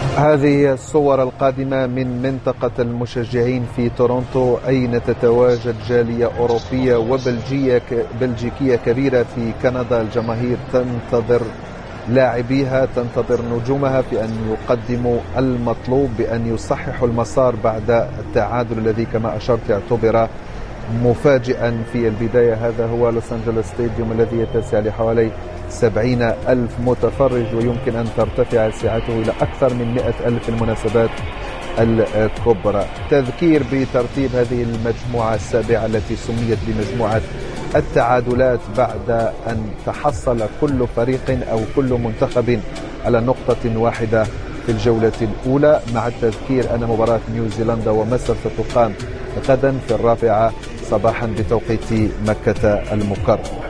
هذه الصور القادمة من منطقة المشجعين في تورونتو، أين تتواجد جالية أوروبية وبلجيكية كبيرة في كندا. الجماهير تنتظر لاعبيها، تنتظر نجومها في أن يقدموا المطلوب، بأن يصححوا المسار بعد التعادل الذي كما أشرت اعتبر مفاجئا في البداية. هذا هو لوس أنجلوس ستاديوم الذي يتسع لحوالي 70,000 متفرج، ويمكن أن ترتفع سعته إلى أكثر من 100,000 في المناسبات الكبرى. تذكير بترتيب هذه المجموعة السابعة التي سميت بمجموعة التعادلات بعد أن تحصل كل فريق أو كل منتخب على نقطة واحدة في الجولة الأولى، مع التذكير أن مباراة نيوزيلندا ومصر ستقام غدا في 4 صباحا بتوقيت مكة المكرمة.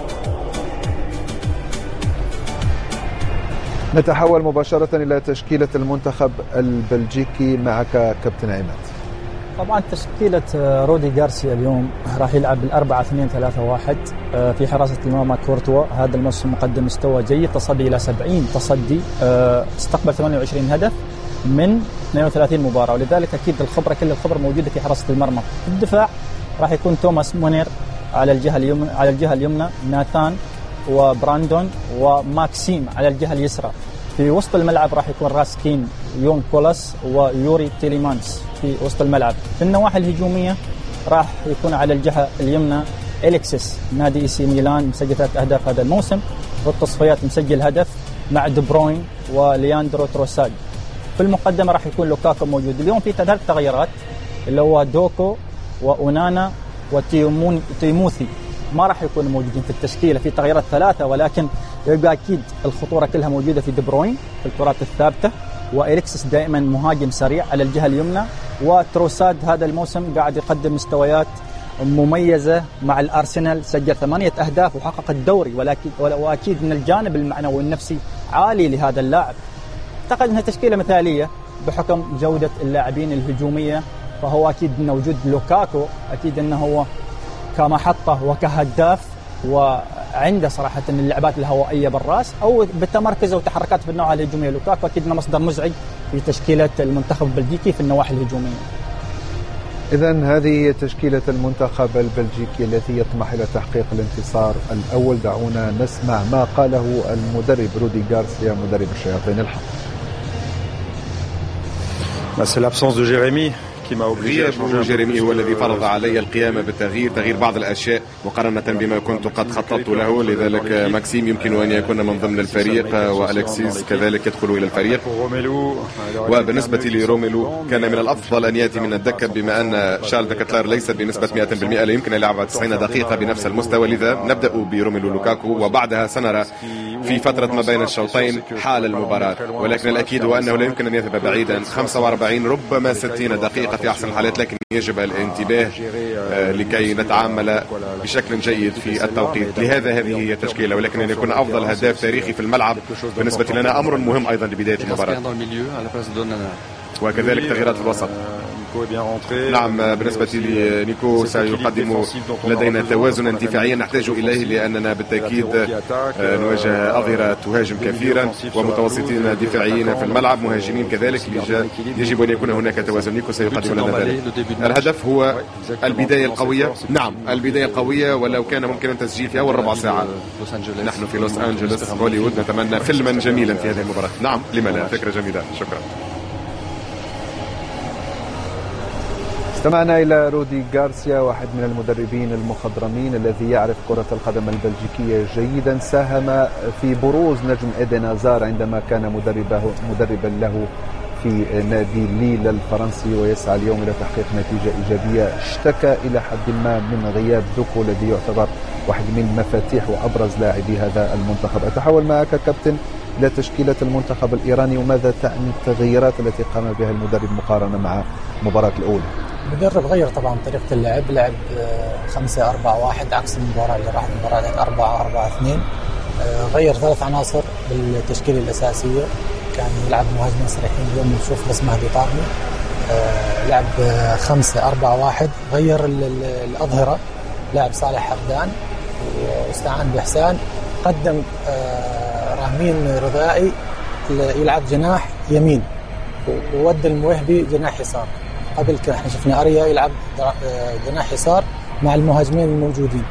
نتحول مباشرة إلى تشكيلة المنتخب البلجيكي معك كابتن عماد. طبعا تشكيلة رودي غارسيا اليوم راح يلعب بال4-2-3-1 في حراسة المرمى كورتوا. هذا الموسم مقدم مستوى جيد، تصدي إلى 70 تصدي، استقبل 28 هدف من 32 مباراة، ولذلك أكيد كل الخبرة موجودة في حراسة المرمى. في الدفاع راح يكون توماس مونير على الجهة اليمنى، ناثان وبراندون وماكسيم على الجهة اليسرى. في وسط الملعب راح يكون راسكين، يون كولاس ويوري تيليمانس في وسط الملعب. في النواحي الهجومية راح يكون على الجهة اليمنى إليكسيس، نادي إي سي ميلان، مسجل 3 أهداف هذا الموسم، والتصفيات مسجل هدف مع دي بروين ولياندرو تروساد. في المقدمة راح يكون لوكاكو موجود. اليوم في 3 تغييرات اللي هو دوكو وأونانا وتيموثي ما راح يكونوا موجودين في التشكيلة. في تغييرات 3، ولكن يبقى أكيد الخطورة كلها موجودة في دي بروين في الكرات الثابتة، وإليكسيس دائما مهاجم سريع على الجهة اليمنى، وتروساد هذا الموسم قاعد يقدم مستويات مميزة مع الأرسنال، سجل 8 أهداف وحقق الدوري، وأكيد من الجانب المعنوي والنفسي عالي لهذا اللاعب. أعتقد أنها تشكيلة مثالية بحكم جودة اللاعبين الهجومية. فهو أكيد أنه وجود لوكاكو أكيد أنه هو كمحطة وكهداف، وعنده صراحة اللعبات الهوائية بالراس أو بالتمركز وتحركات في النواحي الهجومية. لوكاكو أكيد أنه مصدر مزعج في تشكيلة المنتخب البلجيكي في النواحي الهجومية. إذن هذه تشكيلة المنتخب البلجيكي التي يطمح إلى تحقيق الانتصار الأول. دعونا نسمع ما قاله المدرب رودي غارسيا مدرب الشياطين الحمر. C'est l'absence de Jérémy. غياب جيريمي هو الذي فرض علي القيام بتغيير بعض الأشياء مقارنة بما كنت قد خططت له. لذلك ماكسيم يمكن أن يكون من ضمن الفريق، وأليكسيس كذلك يدخل إلى الفريق. وبالنسبة لروميلو كان من الأفضل أن يأتي من الدكة، بما أن شارل دكتلار ليس بنسبة 100%، لا يمكن أن يلعب 90 دقيقة بنفس المستوى. لذا نبدأ بروميلو لوكاكو، وبعدها سنرى في فترة ما بين الشوطين حال المباراة. ولكن الأكيد هو أنه لا يمكن أن يذهب بعيدا. 45 ربما 60 دقيقة في أحسن الحالات، لكن يجب الانتباه لكي نتعامل بشكل جيد في التوقيت. لهذا هذه هي تشكيلة، ولكن أن يكون أفضل هداف تاريخي في الملعب بالنسبة لنا أمر مهم أيضا لبداية المباراة. وكذلك تغييرات في الوسط. نعم، بالنسبة لنيكو سيقدم لدينا توازنا دفاعيا نحتاج إليه، لأننا بالتأكيد نواجه أظهرة تهاجم كثيرا ومتوسطين دفاعيين في الملعب، مهاجمين كذلك. يجب أن يكون هناك توازن. نيكو سيقدم لنا ذلك. الهدف هو البداية القوية. نعم، البداية القوية، ولو كان ممكنا تسجيل في أول ربع ساعة. نحن في لوس أنجلوس هوليوود، نتمنى فيلما جميلا في هذه المباراة. نعم، لما لا، فكرة جميلة. شكرا. استمعنا إلى رودي غارسيا، واحد من المدربين المخضرمين الذي يعرف كرة القدم البلجيكية جيدا. ساهم في بروز نجم إيدن هازار عندما كان مدربا له في نادي ليل الفرنسي، ويسعى اليوم إلى تحقيق نتيجة إيجابية. اشتكى إلى حد ما من غياب دوكو الذي يعتبر واحد من مفاتيح وأبرز لاعبي هذا المنتخب. أتحول معك كابتن إلى تشكيلة المنتخب الإيراني، وماذا تعني التغييرات التي قام بها المدرب مقارنة مع المباراة الأولى؟ المدرب غير طبعا طريقة اللعب، لعب 5-4-1 عكس المباراة اللي راحت مباراة 4-4-2. غير 3 عناصر بالتشكيلة الأساسية، كان يلعب مهاجمين صريحين، اليوم نشوف بس مهدي طارمي. لعب 5-4-1، غير الأظهرة، لعب صالح حمدان واستعان بإحسان، قدم رامين رضائي يلعب جناح يمين وودى الموهبي جناح يسار. قبل كده احنا شفنا أريا يلعب جناح يسار مع المهاجمين الموجودين.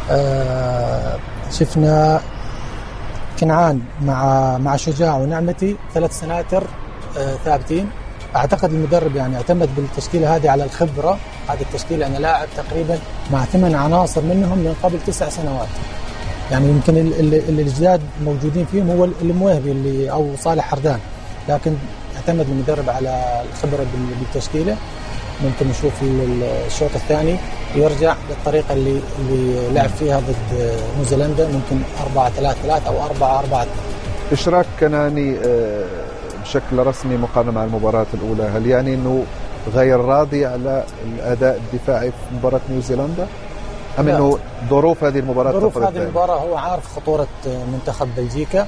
شفنا كنعان مع شجاع ونعمتي 3 سناتر ثابتين. اعتقد المدرب يعني اعتمد بالتشكيله هذه على الخبره. هذه التشكيله انا لاعب تقريبا مع 8 عناصر منهم من قبل 9 سنوات. يعني يمكن اللي الجداد موجودين فيهم هو الموهبي او صالح حردان، لكن اعتمد المدرب على الخبره بالتشكيله. ممكن نشوف الشوط الثاني يرجع للطريقه اللي لعب فيها ضد نيوزيلندا، ممكن 4-3-3 او 4-4-2. اشراك كناني بشكل رسمي مقارنة مع المباراة الأولى، هل يعني أنه غير راضي على الأداء الدفاعي في مباراة نيوزيلندا؟ أم أنه ظروف هذه المباراة؟ ظروف هذه المباراة هو عارف خطورة منتخب بلجيكا.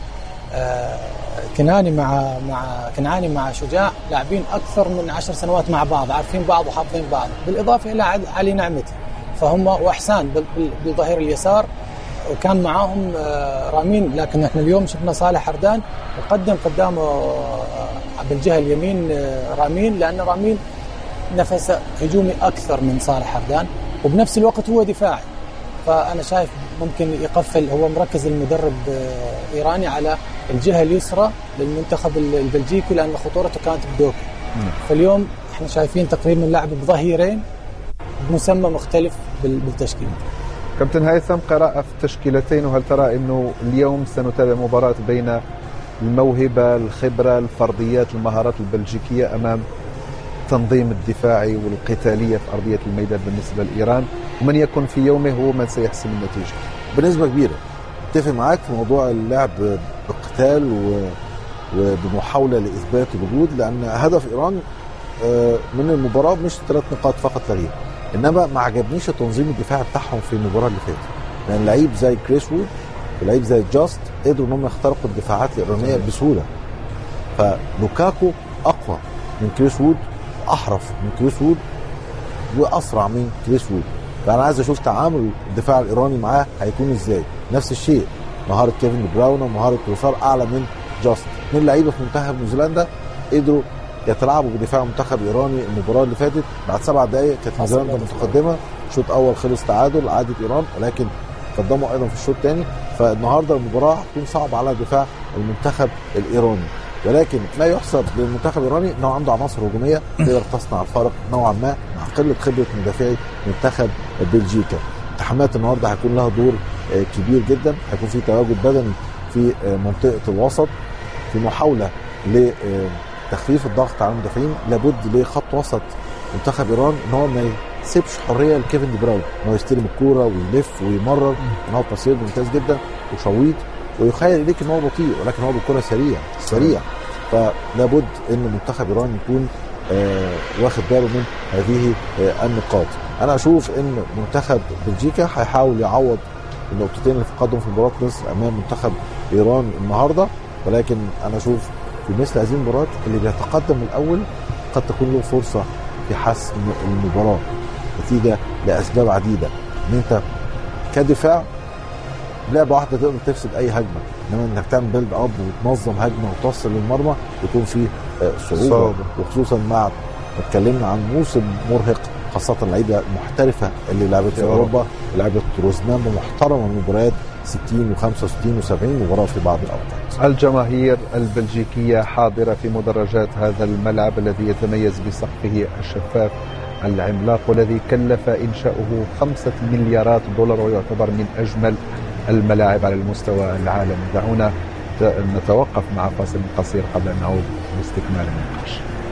كنعاني مع شجاع لاعبين أكثر من 10 سنوات مع بعض، عارفين بعض وحافظين بعض، بالإضافة إلى علي نعمتي، فهم وإحسان بالظهير اليسار، وكان معاهم رامين. لكن احنا اليوم شفنا صالح حردان وقدم قدامه بالجهة اليمين رامين، لأن رامين نفسه هجومي أكثر من صالح حردان، وبنفس الوقت هو دفاعي. فأنا شايف ممكن يقفل، هو مركز المدرب إيراني على الجهة اليسرى للمنتخب البلجيكي، لأن خطورته كانت بدوكي. فاليوم احنا شايفين تقريبا لعب بظهيرين بمسمى مختلف بالتشكيل. كابتن هيثم، قراءة في التشكيلتين، وهل ترى أنه اليوم سنتابع مباراة بين الموهبة، الخبرة، الفرديات، المهارات البلجيكية أمام التنظيم الدفاعي والقتالية في أرضية الميدان بالنسبة لإيران، ومن يكون في يومه هو من سيحسم النتيجة؟ بنسبة كبيرة اتفق معاك في موضوع اللعب بقتال وبمحاولة لإثبات الوجود، لأن هدف إيران من المباراة مش 3 نقاط فقط لا غير، إنما ما عجبنيش التنظيم الدفاعي بتاعهم في المباراة اللي فاتت، لأن لعيب زي كريس وود ولعيب زي جاست قدروا إنهم يخترقوا الدفاعات الإيرانية بسهولة. فلوكاكو أقوى من كريس وود، أحرف من كريس وود، وأسرع من كريس وود. فأنا عايز أشوف تعامل الدفاع الإيراني معاه هيكون إزاي. نفس الشيء مهارة كيفن دي براون ومهارة روسار أعلى من جاست. 2 لعيبة في منتخب نيوزيلندا قدروا يتلاعبوا بدفاع منتخب إيراني. المباراة اللي فاتت بعد 7 دقائق كانت نيوزيلندا متقدمة، الشوط أول خلص تعادل، عادت إيران، ولكن قدموا أيضا في الشوط الثاني. فالنهارده المباراة هتكون صعبة على دفاع المنتخب الإيراني، ولكن لا يحسب للمنتخب الإيراني أنه عنده عناصر هجومية تقدر تصنع الفارق نوعا ما مع قلة خبرة مدافعي منتخب بلجيكا. التحامات النهارده هيكون لها دور كبير جدا، هيكون في تواجد بدني في منطقة الوسط في محاولة لتخفيف الضغط على المدافعين. لابد لخط وسط منتخب إيران ان هو ما يسيبش حرية لكيفن دي براون ان هو يستلم الكورة ويلف ويمرر، ان هو باسير ممتاز جدا وشويط، ويخيل اليك ان هو بطيء ولكن هو بالكرة سريع. فلابد ان منتخب إيران يكون واخد باله من هذه النقاط. انا اشوف ان منتخب بلجيكا هيحاول يعوض النقطتين اللي فقدهم في مباراة مصر امام منتخب ايران النهارده، ولكن انا اشوف في مثل هذه المباريات اللي بيتقدم من الاول قد تكون له فرصة في حسم المباراة نتيجة لاسباب عديدة. ان انت كدفاع لعبة واحدة تقدر تفسد اي هجمة، انما انك تعمل بيلد اب وتنظم هجمة وتوصل للمرمى يكون فيه صعوبة. وخصوصا مع اتكلمنا عن موسم مرهق، خاصة اللعيبة المحترفة اللي لعبت في اوروبا، لعبت روزنامة محترمة من مباريات 60 و65 و70 مباراة في بعض الاوقات. الجماهير البلجيكية حاضرة في مدرجات هذا الملعب الذي يتميز بسقفه الشفاف العملاق، والذي كلف إنشاؤه 5 مليارات دولار، ويعتبر من أجمل الملاعب على المستوى العالمي. دعونا نتوقف مع فاصل قصير قبل أن نعود لاستكمال النقاش.